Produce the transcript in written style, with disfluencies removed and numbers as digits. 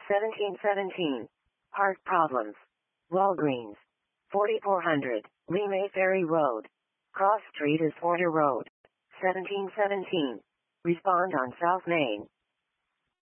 1717. Heart problems. Walgreens. 4400. Lee Ferry Road. Cross Street is Porter Road. 1717. Respond on South Main.